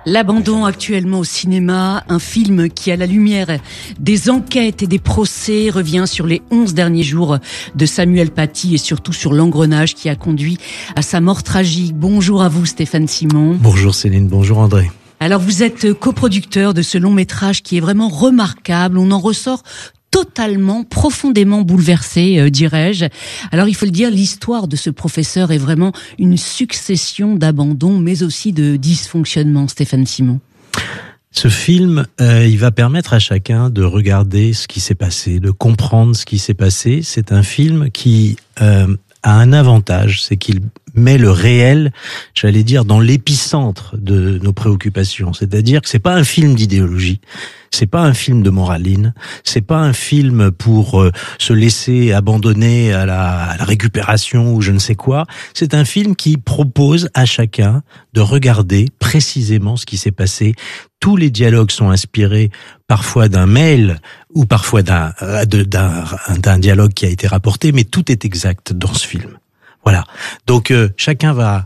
L'abandon actuellement au cinéma, un film qui, à la lumière des enquêtes et des procès, revient sur les 11 derniers jours de Samuel Paty et surtout sur l'engrenage qui a conduit à sa mort tragique. Bonjour à vous Stéphane Simon. Bonjour Céline, bonjour André. Alors vous êtes coproducteur de ce long métrage qui est vraiment remarquable. On en ressort totalement, profondément bouleversé, dirais-je. Alors il faut le dire, l'histoire de ce professeur est vraiment une succession d'abandons, mais aussi de dysfonctionnements, Stéphane Simon. Ce film, il va permettre à chacun de regarder ce qui s'est passé, de comprendre ce qui s'est passé. C'est un film qui a un avantage, c'est qu'il met le réel, j'allais dire, dans l'épicentre de nos préoccupations. C'est-à-dire que c'est pas un film d'idéologie, c'est pas un film de moraline, c'est pas un film pour se laisser abandonner à la récupération ou je ne sais quoi. C'est un film qui propose à chacun de regarder précisément ce qui s'est passé. Tous les dialogues sont inspirés parfois d'un mail ou parfois d'un dialogue qui a été rapporté, mais tout est exact dans ce film. Voilà. Donc chacun va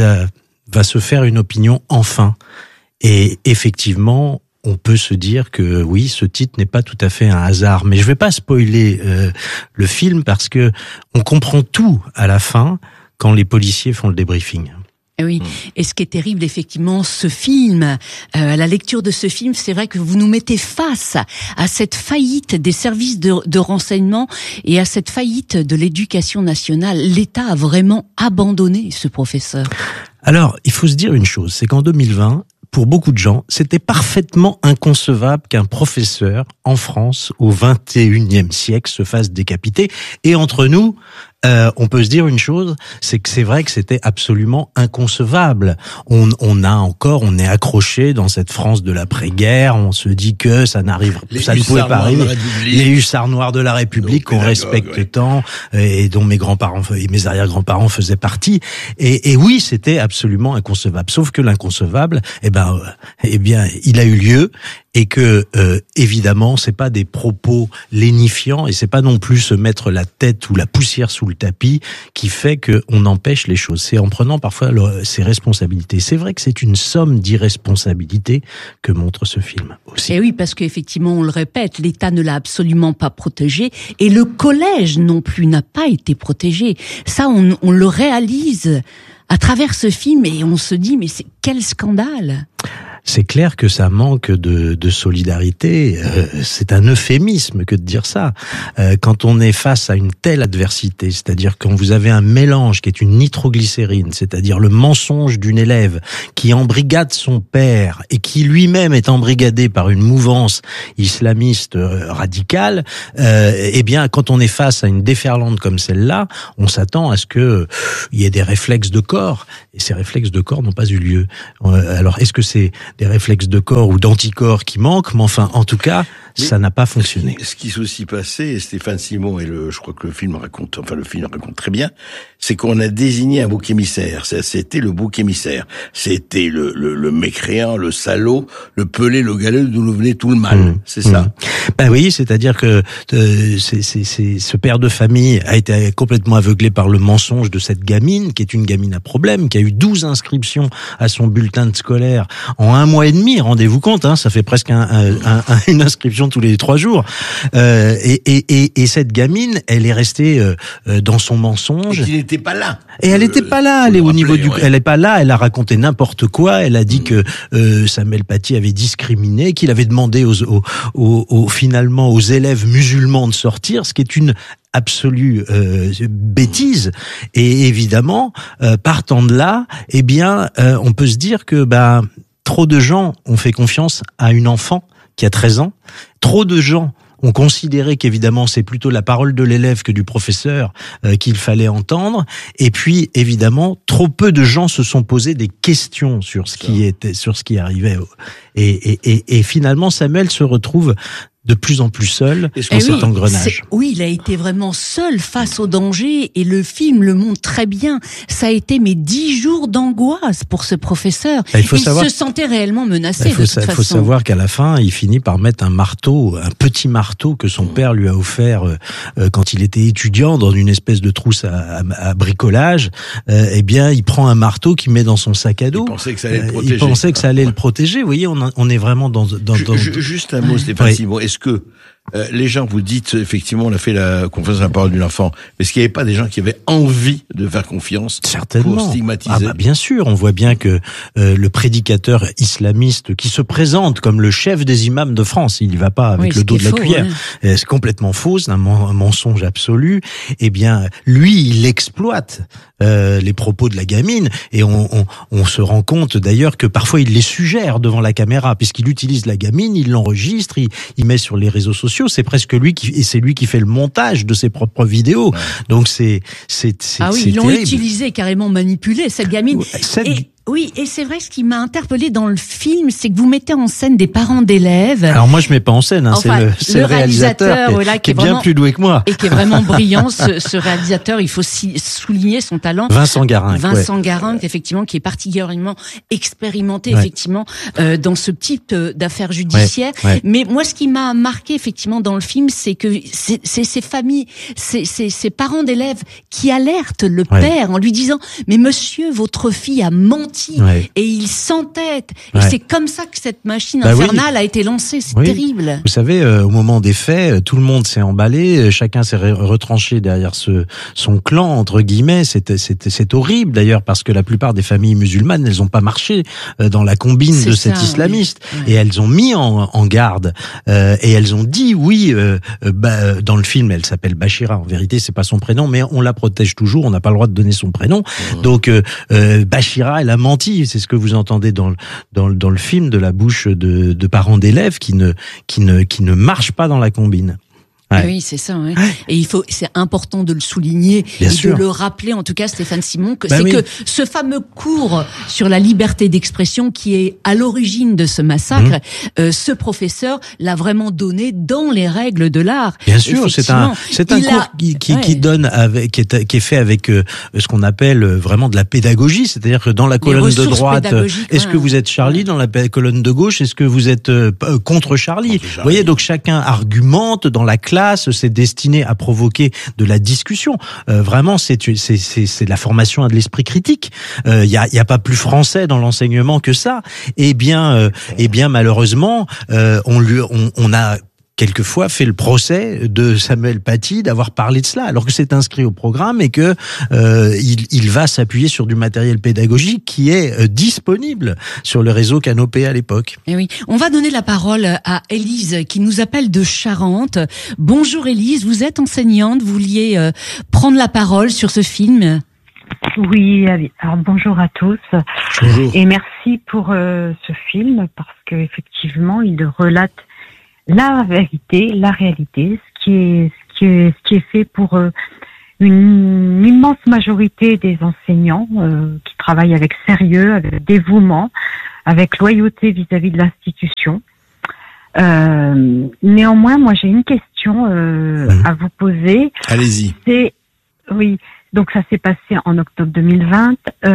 se faire une opinion enfin. Et effectivement, on peut se dire que oui, ce titre n'est pas tout à fait un hasard. Mais je vais pas spoiler le film parce que on comprend tout à la fin quand les policiers font le débriefing. Oui, et ce qui est terrible, effectivement, ce film, à la lecture de ce film, c'est vrai que vous nous mettez face à cette faillite des services de renseignement et à cette faillite de l'éducation nationale. L'État a vraiment abandonné ce professeur. Alors, il faut se dire une chose, c'est qu'en 2020, pour beaucoup de gens, c'était parfaitement inconcevable qu'un professeur en France au 21e siècle se fasse décapiter. Et entre nous, on peut se dire une chose, c'est que c'est vrai que c'était absolument inconcevable. On est accroché dans cette France de l'après-guerre. On se dit que ça ne pouvait pas arriver. Les hussards noirs de la République qu'on respecte tant et dont mes grands-parents et mes arrière-grands-parents faisaient partie. Et oui, c'était absolument inconcevable. Sauf que l'inconcevable, eh bien, il a eu lieu. Et que évidemment, c'est pas des propos lénifiants et c'est pas non plus se mettre la tête ou la poussière sous le tapis qui fait que on empêche les choses. C'est en prenant parfois ses responsabilités. C'est vrai que c'est une somme d'irresponsabilité que montre ce film aussi. Et oui, parce qu'effectivement, on le répète, l'État ne l'a absolument pas protégé et le collège non plus n'a pas été protégé. Ça, on le réalise à travers ce film et on se dit, mais quel scandale! C'est clair que ça manque de solidarité. C'est un euphémisme que de dire ça. Quand on est face à une telle adversité, c'est-à-dire quand vous avez un mélange qui est une nitroglycérine, c'est-à-dire le mensonge d'une élève qui embrigade son père et qui lui-même est embrigadé par une mouvance islamiste radicale, eh bien, quand on est face à une déferlante comme celle-là, on s'attend à ce que il y ait des réflexes de corps. Et ces réflexes de corps n'ont pas eu lieu. Alors, est-ce que c'est des réflexes de corps ou d'anticorps qui manquent, mais enfin, en tout cas, ça n'a pas fonctionné. Ce qui s'est aussi passé, et Stéphane Simon je crois que le film raconte très bien, c'est qu'on a désigné un bouc émissaire. C'était le bouc émissaire. C'était le mécréant, le salaud, le pelé, le galeux, d'où nous venait tout le mal. C'est ça. Ben oui, c'est-à-dire que ce père de famille a été complètement aveuglé par le mensonge de cette gamine, qui est une gamine à problème, qui a eu 12 inscriptions à son bulletin de scolaire en 1 mois et demi. Rendez-vous compte, hein, ça fait presque une inscription tous les 3 jours. Et cette gamine, elle est restée dans son mensonge. Et qui n'était pas là. Et elle n'était pas là. Elle est au niveau elle n'est pas là. Elle a raconté n'importe quoi. Elle a dit que Samuel Paty avait discriminé, qu'il avait demandé finalement aux élèves musulmans de sortir, ce qui est une absolue bêtise. Et évidemment, partant de là, eh bien, on peut se dire que trop de gens ont fait confiance à une enfant qui a 13 ans. Trop de gens ont considéré qu'évidemment c'est plutôt la parole de l'élève que du professeur qu'il fallait entendre. Et puis évidemment, trop peu de gens se sont posé des questions sur ce qui arrivait. Et finalement, Samuel se retrouve de plus en plus seul dans cet engrenage. Oui, il a été vraiment seul face au danger et le film le montre très bien. Ça a été 10 jours d'angoisse pour ce professeur. Il se sentait réellement menacé. Il faut savoir qu'à la fin, il finit par mettre un petit marteau que son père lui a offert quand il était étudiant dans une espèce de trousse à bricolage. Eh bien, il prend un marteau qu'il met dans son sac à dos. Il pensait que ça allait le protéger. Il pensait que ça allait le protéger. Vous voyez, on est vraiment dans Juste un mot, Stéphane Simon. Est-ce que les gens, vous dites, effectivement, on a fait la conférence à la parole d'une enfant, mais est-ce qu'il n'y avait pas des gens qui avaient envie de faire confiance pour stigmatiser? Bien sûr, on voit bien que le prédicateur islamiste qui se présente comme le chef des imams de France, il n'y va pas avec le dos de la cuillère, c'est complètement faux, c'est un mensonge absolu, eh bien, lui, il exploite les propos de la gamine, et on se rend compte d'ailleurs que parfois il les suggère devant la caméra, puisqu'il utilise la gamine, il l'enregistre, il met sur les réseaux sociaux, c'est presque lui qui fait le montage de ses propres vidéos. Ouais. Donc c'est ils l'ont utilisé, carrément manipulé cette gamine. Oui, et c'est vrai, ce qui m'a interpellé dans le film, c'est que vous mettez en scène des parents d'élèves. Alors moi, je mets pas en scène, c'est le réalisateur qui est bien plus doué que moi. Et qui est vraiment brillant, ce réalisateur, il faut souligner son talent. Vincent Garin, effectivement, qui est particulièrement expérimenté, effectivement, dans ce type d'affaires judiciaires. Ouais. Mais moi, ce qui m'a marqué, effectivement, dans le film, c'est que c'est ces familles, ces parents d'élèves qui alertent le père en lui disant, mais monsieur, votre fille a menti. Et il s'entête. Et c'est comme ça que cette machine infernale a été lancée. C'est terrible. Vous savez, au moment des faits, tout le monde s'est emballé, chacun s'est retranché derrière son clan, entre guillemets. C'est horrible d'ailleurs, parce que la plupart des familles musulmanes, elles n'ont pas marché dans la combine de cet islamiste. Et elles ont mis en garde. Et elles ont dit, dans le film, elle s'appelle Bachira. En vérité, c'est pas son prénom, mais on la protège toujours. On n'a pas le droit de donner son prénom. Donc, Bachira, elle a menti, c'est ce que vous entendez dans le film, de la bouche de parents d'élèves qui ne marchent pas dans la combine. Ouais. Oui, c'est ça. Ouais. Et c'est important de le souligner de le rappeler, en tout cas, Stéphane Simon, que que ce fameux cours sur la liberté d'expression qui est à l'origine de ce massacre, ce professeur l'a vraiment donné dans les règles de l'art. Bien sûr, c'est un cours qui donne qui est fait avec ce qu'on appelle vraiment de la pédagogie, c'est-à-dire que dans la colonne de droite, est-ce que vous êtes Charlie, dans la colonne de gauche, est-ce que vous êtes contre Charlie? Vous voyez, donc chacun argumente dans la classe. C'est destiné à provoquer de la discussion. Vraiment, c'est de la formation à de l'esprit critique. Il y a pas plus français dans l'enseignement que ça. Eh bien, malheureusement, on a quelquefois fait le procès de Samuel Paty d'avoir parlé de cela, alors que c'est inscrit au programme et que il va s'appuyer sur du matériel pédagogique qui est disponible sur le réseau Canopé à l'époque. Et oui, on va donner la parole à Élise qui nous appelle de Charente. Bonjour Élise, vous êtes enseignante, vous vouliez prendre la parole sur ce film? Oui, alors bonjour à tous. Bonjour. Et merci pour ce film, parce que effectivement, il relate la vérité, la réalité, ce qui est fait pour une immense majorité des enseignants qui travaillent avec sérieux, avec dévouement, avec loyauté vis-à-vis de l'institution. Néanmoins, moi j'ai une question à vous poser. Allez-y. Donc ça s'est passé en octobre 2020.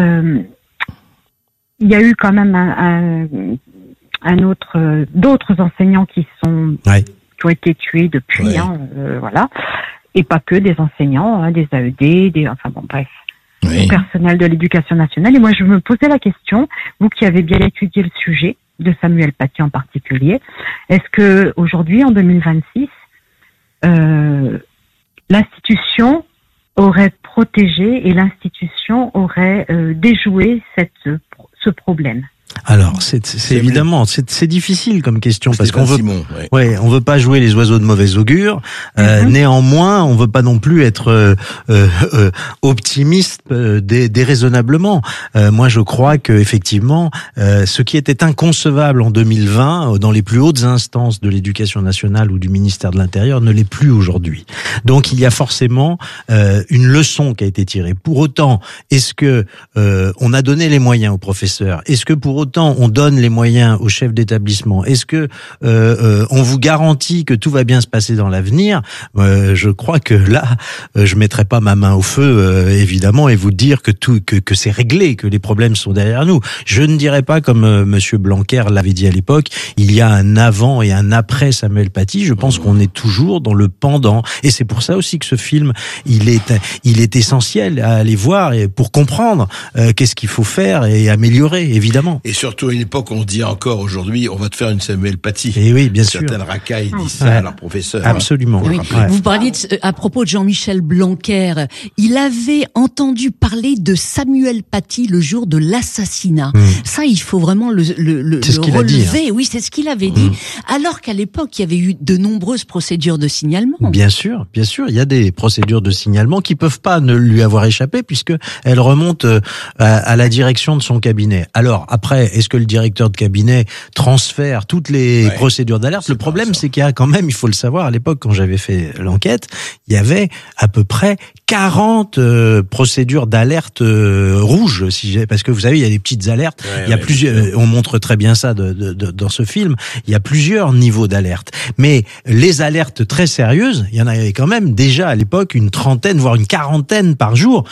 Il y a eu quand même d'autres enseignants qui ont été tués depuis, voilà, et pas que des enseignants, des AED, du personnel de l'éducation nationale. Et moi, je me posais la question, vous qui avez bien étudié le sujet de Samuel Paty en particulier, est-ce que aujourd'hui, en 2026, l'institution aurait protégé et l'institution aurait déjoué ce problème? Alors, c'est évidemment, c'est difficile comme question, parce qu'on on veut pas jouer les oiseaux de mauvais augure. Néanmoins, on veut pas non plus être optimiste déraisonnablement. Moi, je crois que effectivement, ce qui était inconcevable en 2020 dans les plus hautes instances de l'éducation nationale ou du ministère de l'Intérieur ne l'est plus aujourd'hui. Donc, il y a forcément une leçon qui a été tirée. Pour autant, est-ce que on a donné les moyens aux professeurs? Est-ce que pour autant autant on donne les moyens aux chefs d'établissement, est-ce que on vous garantit que tout va bien se passer dans l'avenir? Je crois que là, je mettrai pas ma main au feu, évidemment, et vous dire que c'est réglé, que les problèmes sont derrière nous. Je ne dirais pas, comme Monsieur Blanquer l'avait dit à l'époque, il y a un avant et un après Samuel Paty. Je pense qu'on est toujours dans le pendant, et c'est pour ça aussi que ce film, il est essentiel à aller voir et pour comprendre qu'est-ce qu'il faut faire et améliorer, évidemment. Et surtout à une époque, on dit encore aujourd'hui, on va te faire une Samuel Paty. Et oui, bien sûr. Certaines racailles disent ça à leurs professeurs. Absolument. Oui. Vous parliez à propos de Jean-Michel Blanquer. Il avait entendu parler de Samuel Paty le jour de l'assassinat. Ça, il faut vraiment le relever. Oui, c'est ce qu'il avait dit. Alors qu'à l'époque, il y avait eu de nombreuses procédures de signalement. Bien sûr. Il y a des procédures de signalement qui peuvent pas ne lui avoir échappé puisque elles remontent à la direction de son cabinet. Alors après, est-ce que le directeur de cabinet transfère toutes les procédures d'alerte? Le problème, c'est qu'il y a quand même, il faut le savoir, à l'époque, quand j'avais fait l'enquête, il y avait à peu près 40 procédures d'alerte rouges, parce que vous savez, il y a des petites alertes. Il y a plusieurs. On montre très bien ça dans ce film. Il y a plusieurs niveaux d'alerte, mais les alertes très sérieuses, il y en avait quand même déjà à l'époque une trentaine, voire une quarantaine par jour.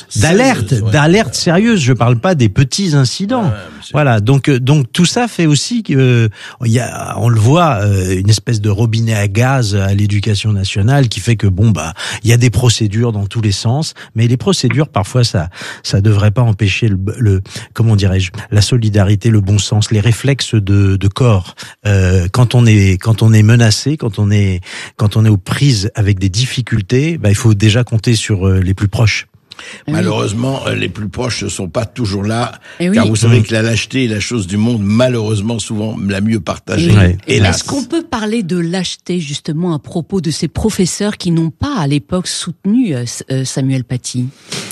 D'alerte sérieuse. Je parle pas des petits incidents. Voilà. Donc tout ça fait aussi que on le voit, une espèce de robinet à gaz à l'éducation nationale qui fait que il y a des procédures dans tous les sens, mais les procédures parfois ça devrait pas empêcher comment dirais-je, la solidarité, le bon sens, les réflexes de corps. Quand on est menacé, quand on est aux prises avec des difficultés, il faut déjà compter sur les plus proches. Malheureusement, les plus proches ne sont pas toujours là, car vous savez que la lâcheté est la chose du monde, malheureusement souvent la mieux partagée. Est-ce qu'on peut parler de lâcheté justement à propos de ces professeurs qui n'ont pas à l'époque soutenu Samuel Paty?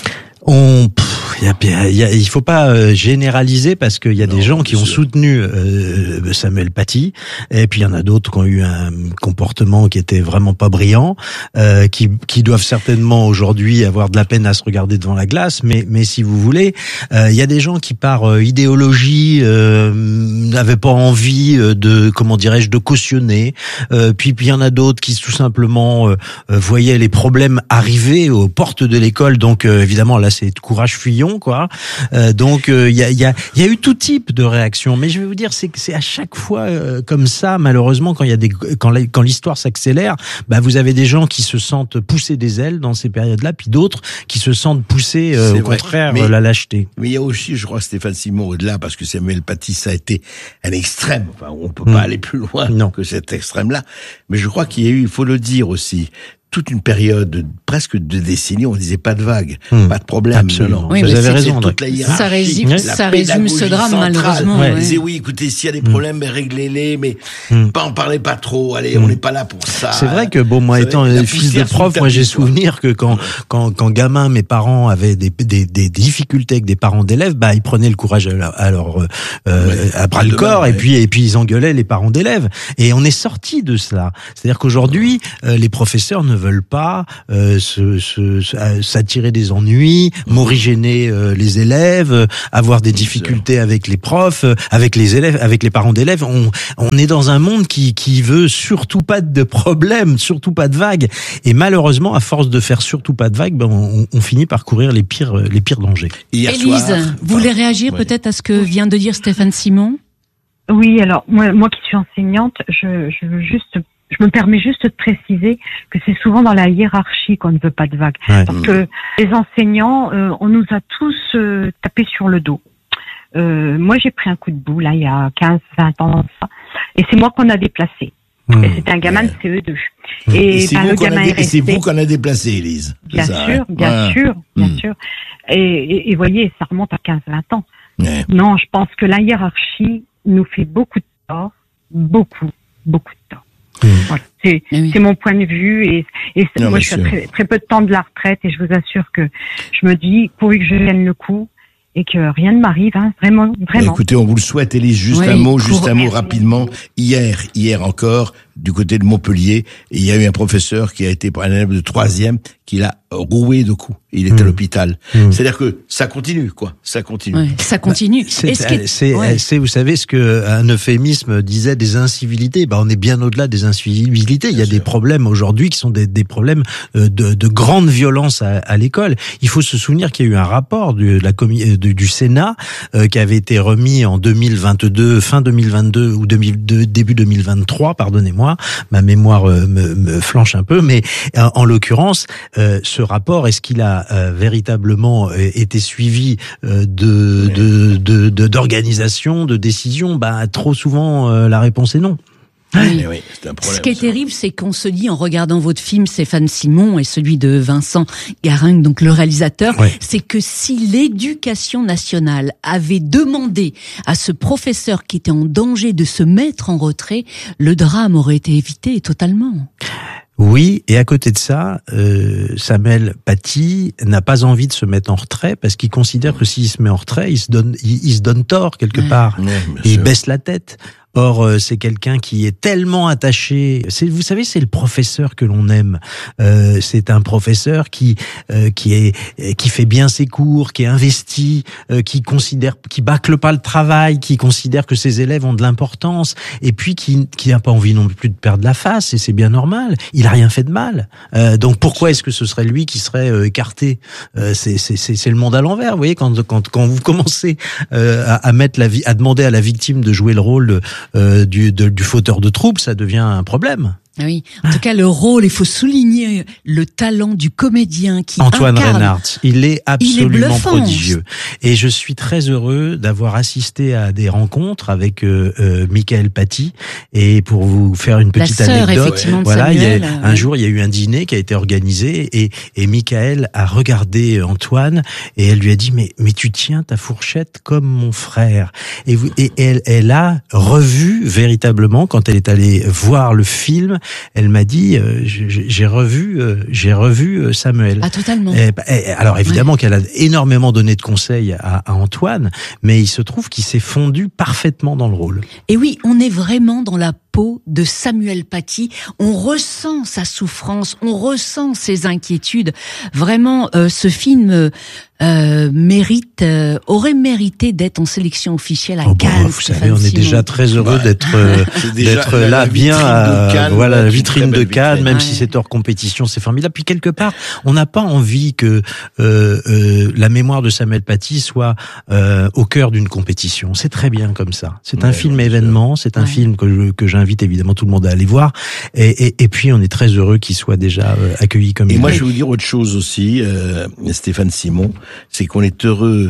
Il faut pas généraliser parce qu'il y a des gens qui ont soutenu Samuel Paty, et puis il y en a d'autres qui ont eu un comportement qui était vraiment pas brillant, qui doivent certainement aujourd'hui avoir de la peine à se regarder devant la glace. Mais si vous voulez, il y a des gens qui par idéologie n'avaient pas envie de cautionner. Puis il y en a d'autres qui tout simplement voyaient les problèmes arriver aux portes de l'école. Donc évidemment là c'est courage fuyant. Donc il y a eu tout type de réactions, mais je vais vous dire c'est à chaque fois comme ça, malheureusement, quand l'histoire s'accélère, vous avez des gens qui se sentent pousser des ailes dans ces périodes-là, puis d'autres qui se sentent pousser au contraire la lâcheteté. Mais il y a aussi, je crois, Stéphane Simon au-delà, parce que Samuel Paty ça a été un extrême. Enfin, on peut pas aller plus loin que cet extrême-là, mais je crois qu'il y a eu, il faut le dire aussi, toute une période presque de décennies, on disait pas de vague, pas de problème. Absolument. Oui, vous avez raison. Ça résume ce drame, malheureusement. On disait écoutez, s'il y a des problèmes, réglez-les, mais pas en parlez pas trop. Allez, on n'est pas là pour ça. C'est vrai que moi étant fils de prof, moi j'ai souvenir que quand gamin, mes parents avaient des difficultés avec des parents d'élèves, ils prenaient le courage à bras le corps, et puis ils engueulaient les parents d'élèves. Et on est sorti de cela. C'est-à-dire qu'aujourd'hui, les professeurs ne veulent pas s'attirer des ennuis, morigéner les élèves, avoir des difficultés avec les profs, avec les élèves, avec les parents d'élèves. On est dans un monde qui veut surtout pas de problèmes, surtout pas de vagues. Et malheureusement, à force de faire surtout pas de vagues, on finit par courir les pires dangers. Élise, vous voulez réagir peut-être à ce que vient de dire Stéphane Simon? Oui, alors moi qui suis enseignante, je me permets juste de préciser que c'est souvent dans la hiérarchie qu'on ne veut pas de vagues. Parce que les enseignants, on nous a tous tapé sur le dos. Moi, j'ai pris un coup de boule, là, il y a 15-20 ans, ça, et c'est moi qu'on a déplacé. Et c'était un gamin de CE2. Et c'est vous qu'on a déplacé, Élise. Bien sûr. Et voyez, ça remonte à 15-20 ans. Non, je pense que la hiérarchie nous fait beaucoup de tort. Beaucoup de tort. Voilà, c'est mon point de vue et moi je suis à très peu de temps de la retraite et je vous assure que je me dis pourvu que je tienne le coup et que rien ne m'arrive, vraiment. Écoutez, on vous le souhaite, Élise. Juste un mot rapidement. Hier encore, du côté de Montpellier, et il y a eu un professeur qui a été un élève de 3e qui l'a roué de coups. Il était à l'hôpital. C'est-à-dire que ça continue, quoi. Ça continue. Ouais, ça continue. C'est, vous savez, ce que un euphémisme disait des incivilités. On est bien au-delà des incivilités. Il y a des problèmes aujourd'hui qui sont des problèmes de grande violence à l'école. Il faut se souvenir qu'il y a eu un rapport du Sénat qui avait été remis en 2022, fin 2022 ou début 2023, pardonnez-moi, ma mémoire me flanche un peu, mais en l'occurrence, ce rapport, est-ce qu'il a véritablement été suivi d'organisation, de décision? Trop souvent, la réponse est non. Oui. Oui, c'est un problème. Ce qui est terrible, c'est qu'on se dit, en regardant votre film, Stéphane Simon, et celui de Vincent Garingue, donc le réalisateur, c'est que si l'Éducation nationale avait demandé à ce professeur qui était en danger de se mettre en retrait, le drame aurait été évité totalement. Oui, et à côté de ça, Samuel Paty n'a pas envie de se mettre en retrait parce qu'il considère que s'il se met en retrait, il se donne tort quelque part. Et il baisse la tête. Or, c'est quelqu'un qui est tellement attaché. Vous savez, c'est le professeur que l'on aime. C'est un professeur qui fait bien ses cours, qui est investi, qui bâcle pas le travail, qui considère que ses élèves ont de l'importance, et puis qui n'a pas envie non plus de perdre la face. Et c'est bien normal. Il a rien fait de mal. Donc pourquoi est-ce que ce serait lui qui serait écarté? C'est le monde à l'envers. Vous voyez, quand vous commencez à demander à la victime de jouer le rôle du fauteur de trouble, ça devient un problème. Oui, en tout cas le rôle, il faut souligner le talent du comédien qui Antoine incarne. Reinhardt, il est absolument prodigieux. Et je suis très heureux d'avoir assisté à des rencontres avec Michael Paty. Et pour vous faire une petite anecdote, Samuel, un jour il y a eu un dîner qui a été organisé et Michael a regardé Antoine et elle lui a dit mais tu tiens ta fourchette comme mon frère. Et elle a revu véritablement, quand elle est allée voir le film, elle m'a dit j'ai revu Samuel. Ah, totalement. Alors évidemment qu'elle a énormément donné de conseils à Antoine, mais il se trouve qu'il s'est fondu parfaitement dans le rôle. Et oui, on est vraiment dans la peau de Samuel Paty. On ressent sa souffrance, on ressent ses inquiétudes. Vraiment, ce film aurait mérité d'être en sélection officielle à Cannes. Vous savez, on est déjà très heureux d'être là, bien la vitrine de Cannes, même si c'est hors compétition, c'est formidable. Puis quelque part, on n'a pas envie que la mémoire de Samuel Paty soit au cœur d'une compétition. C'est très bien comme ça. C'est un film événement, c'est un film que j'invite évidemment tout le monde à aller voir. Et puis on est très heureux qu'il soit déjà accueilli comme il est. Et moi, je vais vous dire autre chose aussi, Stéphane Simon, c'est qu'on est heureux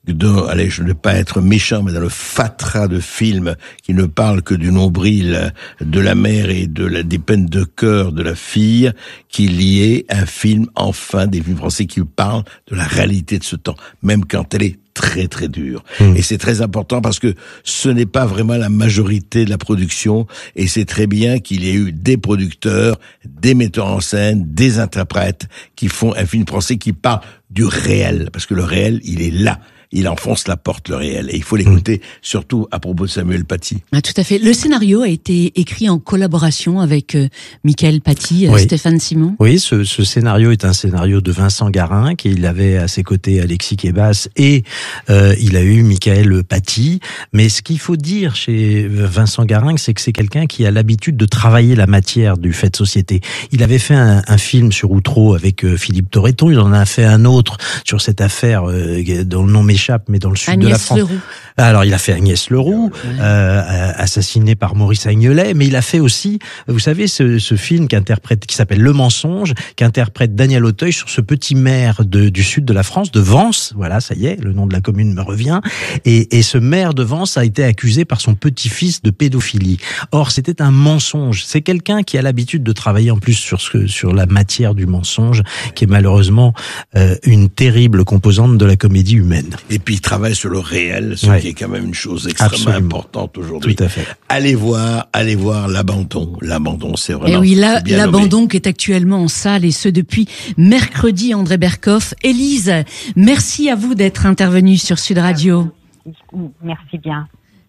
je ne veux pas être méchant, mais dans le fatras de films qui ne parlent que du nombril de la mère et des peines de cœur de la fille, qu'il y ait un film, enfin, des films français qui parlent de la réalité de ce temps, même quand elle est très très dure. Et c'est très important parce que ce n'est pas vraiment la majorité de la production, et c'est très bien qu'il y ait eu des producteurs, des metteurs en scène, des interprètes qui font un film français qui parle du réel, parce que le réel, il est là. Il enfonce la porte, le réel. Et il faut l'écouter, surtout à propos de Samuel Paty. Ah, tout à fait. Le scénario a été écrit en collaboration avec Michael Paty, Stéphane Simon. Oui, ce scénario est un scénario de Vincent Garingue. Il avait à ses côtés Alexis Kebas et il a eu Michael Paty. Mais ce qu'il faut dire chez Vincent Garingue, c'est que c'est quelqu'un qui a l'habitude de travailler la matière du fait de société. Il avait fait un film sur Outreau avec Philippe Torreton. Il en a fait un autre sur cette affaire dont le nom m'échappe, mais dans le sud de la France. Leroux. Alors, il a fait Agnès Leroux, assassiné par Maurice Agnelet, mais il a fait aussi, vous savez, ce film qui s'appelle Le Mensonge, qui interprète Daniel Auteuil sur ce petit maire du sud de la France, de Vence. Voilà, ça y est, le nom de la commune me revient. Et ce maire de Vence a été accusé par son petit-fils de pédophilie. Or, c'était un mensonge. C'est quelqu'un qui a l'habitude de travailler en plus sur la matière du mensonge, qui est malheureusement une terrible composante de la comédie humaine. Et puis il travaille sur le réel, ce qui est quand même une chose extrêmement importante aujourd'hui. Tout à fait. Allez voir L'Abandon. L'Abandon, c'est vraiment. Et oui, L'Abandon qui est actuellement en salle, et ce depuis mercredi. André Berkoff, Élise, merci à vous d'être intervenue sur Sud Radio. Merci bien.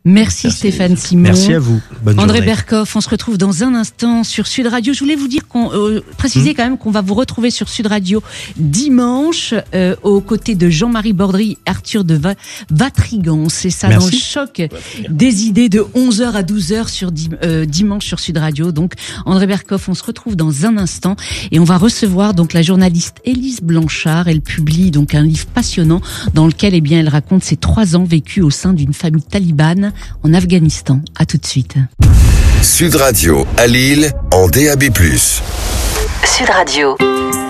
Merci Stéphane Simon. Merci à vous. Bonne André journée. Berkoff, on se retrouve dans un instant sur Sud Radio. Je voulais vous dire préciser quand même qu'on va vous retrouver sur Sud Radio dimanche aux côtés de Jean-Marie Bordry, Arthur de Vatrigan. C'est ça. Merci. Dans le choc des idées de 11h à 12h sur dimanche sur Sud Radio. Donc André Berkoff, on se retrouve dans un instant et on va recevoir donc la journaliste Élise Blanchard. Elle publie donc un livre passionnant dans lequel elle raconte ses 3 ans vécus au sein d'une famille talibane en Afghanistan. À tout de suite. Sud Radio à Lille en DAB+. Sud Radio.